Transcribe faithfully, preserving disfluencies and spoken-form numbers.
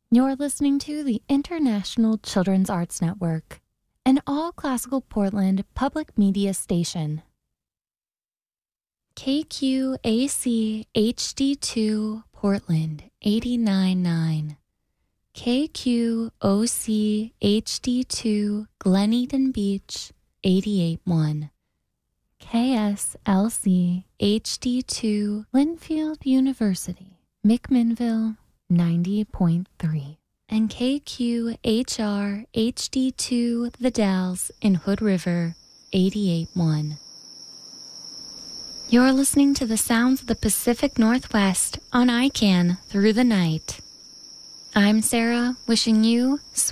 You're listening to the International Children's Arts Network, an all-classical Portland public media station. K Q A C H D two Portland eighty-nine point nine, K Q O C H D two Glen Eden Beach eighty-eight point one, K S L C H D two Linfield University, McMinnville ninety point three, and K Q H R H D two The Dalles in Hood River eighty-eight point one. You're listening to the sounds of the Pacific Northwest on I C A N Through the Night. I'm Sarah, wishing you